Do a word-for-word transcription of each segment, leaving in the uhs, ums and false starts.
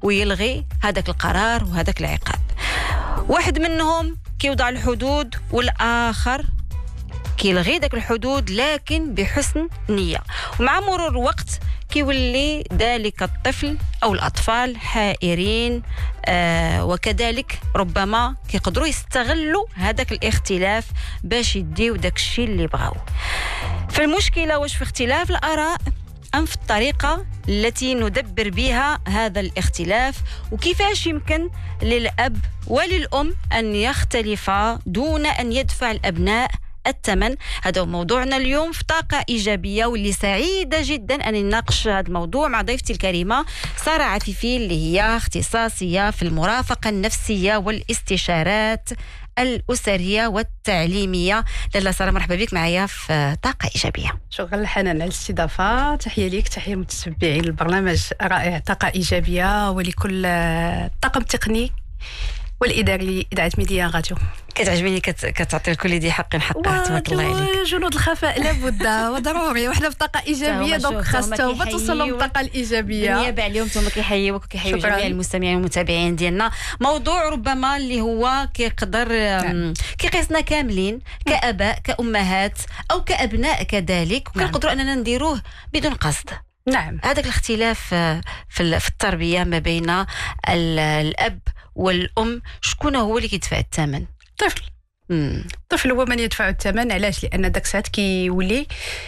ويلغي هذاك القرار وهذاك العقاب. واحد منهم كيوضع الحدود والآخر كيلغي داك الحدود لكن بحسن نية، ومع مرور الوقت كيولي ذلك الطفل أو الأطفال حائرين، آه وكذلك ربما كيقدروا يستغلوا هذاك الاختلاف باش يديو داك الشيء اللي بغاو. فالمشكلة واش في اختلاف الآراء أم في الطريقة التي ندبر بها هذا الاختلاف، وكيفاش يمكن للأب وللأم أن يختلفا دون أن يدفع الأبناء الثمن؟ هذا هو موضوعنا اليوم في طاقة إيجابية، واللي سعيدة جدا أن نناقش هذا الموضوع مع ضيفتي الكريمة سارة عفيفي، اللي هي اختصاصية في المرافقة النفسية والاستشارات الأسرية والتعليمية. لاله سارة، مرحبا بك معايا في طاقة إيجابية. شكرا لحنان على الاستضافة، تحية ليك، تحية للمتتبعين البرنامج رائع طاقة إيجابية، ولكل الطاقم التقني والإداري إذاعة ميديا راديو. كتعجبني كتعطي الكل دي حق حقها، تبارك الله عليك. جنود الخفاء لابد وضروري، وحنا في طاقه ايجابيه دونك خاصة هما توصلوا للطاقه الايجابيه. بالنيابه عليهم ثم كيحيوك وكيحيوا جميع المستمعين والمتابعين ديالنا. موضوع ربما اللي هو كيقدر كيقيسنا كاملين كاباء كامهات او كابناء كذلك، وكنقدروا اننا نديروه بدون قصد. نعم، هذاك الاختلاف في التربيه ما بين الاب والام، شكون هو اللي كيدفع الثمن؟ طفل. الطفل هو من يدفع الثمن. علاش؟ لان داك الساعات كيولي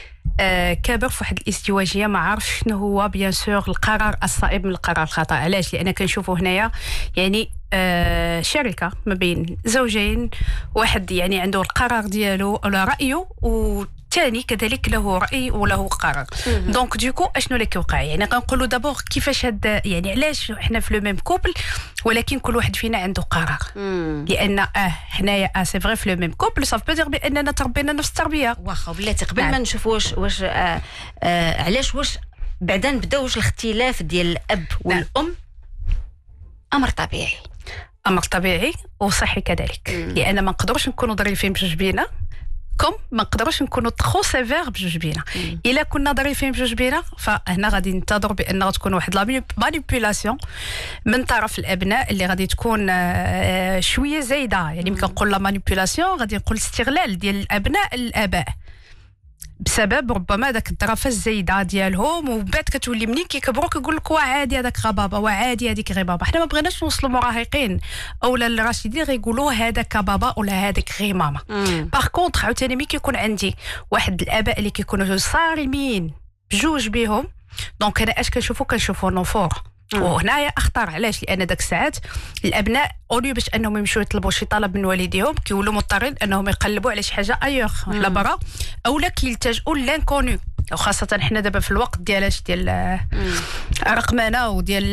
آه كابر في واحد الازدواجيه، ما عارفش شنو هو بيان سور القرار الصائب من القرار الخطا. علاش؟ لان كنشوفوا هنايا يعني آه شركه ما بين زوجين، واحد يعني عنده القرار ديالو ولا رايه، و ثاني كذلك له رأي وله قرار. دونك ديكو اشنو اللي كيوقع؟ يعني غنقولوا دابور كيفاش هاد يعني علاش حنا في لو ميم كوبل ولكن كل واحد فينا عنده قرار. مم. لان اه حنايا اه سي فري في لو ميم كوبل صاف با دير باننا تربينا نفس التربيه. واخا بلاتي قبل ما نشوف واش واش آه آه علاش واش بعدا نبداو واش الاختلاف ديال الاب والام امر طبيعي، امر طبيعي وصحي كذلك. مم. لان ما نقدروش نكونوا ظريفين بجوج بينا، كم ما نقدروش نكونوا تخو سيفير بجوج بينا. الا كنا ظريفين بجوج بينا فهنا غادي ننتظر بان غتكون واحد لا مانيبيولاسيون من طرف الابناء اللي غادي تكون شويه زايده. يعني ملي كنقول لا مانيبيولاسيون غادي نقول استغلال ديال الابناء الاباء بسبب ربما داك الظرافه الزايده ديالهم، وبعد كتولي منين كيكبروا كيقول لك وعادي هذاك غا بابا، وعادي هذيك غير بابا. حنا ما بغيناش نوصلوا مراهقين اولا الراشدين غيقولوا هذاك بابا ولا هذيك غير ماما. باغ كونطخ عاوتاني ملي كيكون عندي واحد الاباء اللي كيكونوا صارمين بجوج بهم، دونك انا اش كنشوفوا كنشوفوا نفور. وهنايا اخطر. علاش؟ لان داك الساعات الابناء اوليو باش انهم يمشيو يطلبوا شي طلب من والديهم كيولوا مضطرين انهم يقلبوا على شي حاجه ايوغ على برا، اولا كيلتجؤوا لانكونو. وخاصه حنا دابا في الوقت ديالاش ديال رقمنه وديال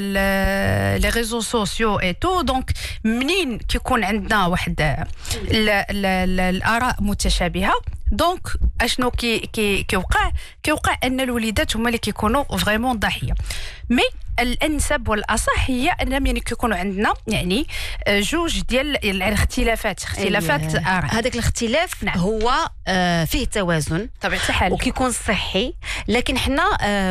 لي ريزو سوسيو اي تو. دونك منين كيكون عندنا واحد الاراء متشابهه، دونك اشنو كي كي كيوقع كيوقع ان الوليدات هما اللي كيكونوا فريمون ضحيه. مي الانسب والاصح هي ان يعني كيكونوا عندنا يعني جوج ديال الاختلافات اختلافات الاراء. هذاك الاختلاف نعم. هو آه فيه توازن طبيعه الحال وكيكون صحي، لكن حنا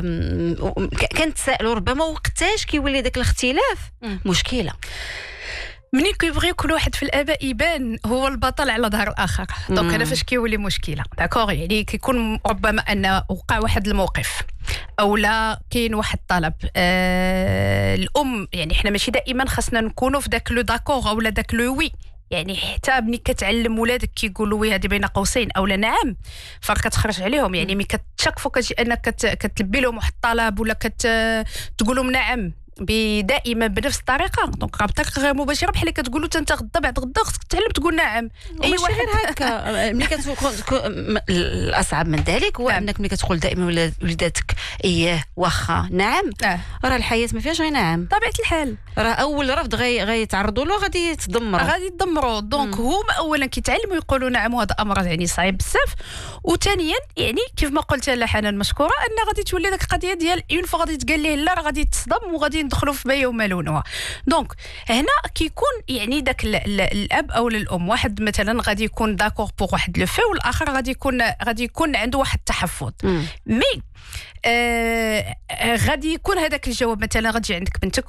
كنتسائلوا ربما وقتاش كيولي داك الاختلاف م. مشكله. منين كيبغي كل واحد في الاباء يبان هو البطل على ظهر الاخر، دونك هنا فاش كيولي مشكله. داكوغ؟ يعني كيكون ربما ان وقع واحد الموقف او لا كاين واحد الطلب آه الام، يعني حنا ماشي دائما خاصنا نكونوا في داك لو داكوغ او لا داك لو وي. يعني حتى ملي كتعلم ولادك كيقولوا وي هذه بين قوسين او لا نعم فكتخرج عليهم. يعني ملي كتشكفوا كتجي انك كتلبي لهم واحد الطلب ولا كتقول لهم نعم دائما بنفس الطريقه، دونك رابطك غير مباشره بحال كتقولوا انت غدا بعد غدا خصك تتعلم تقول نعم. اي واحد غير هكا. ملي كتكون الاصعب من ذلك هو انك ملي كتقول دائما وليداتك اياه واخا نعم، آه. راه الحياه ما فيهاش غير نعم. طبيعه الحال راه اول رفض غي غيتعرضوا له غادي يتدمروا غادي يتدمروا. دونك هما اولا كيتعلموا يقولوا نعم، وهذا امر يعني صعيب بزاف. وثانيا يعني كيف ما قلت لا حنان مشكوره ان غادي تولي داك القضيه ديال اون فوا غادي تقال ليه لا راه غادي تصدم وغادي ندخلوا في بيا ومالونها. دونك هنا كيكون يعني داك الاب او الام، واحد مثلا غادي يكون داكور بوغ واحد لو في، والاخر غادي يكون غادي يكون عنده واحد التحفظ. مي آه غادي يكون هذاك الجواب. مثلا غتجي عندك بنتك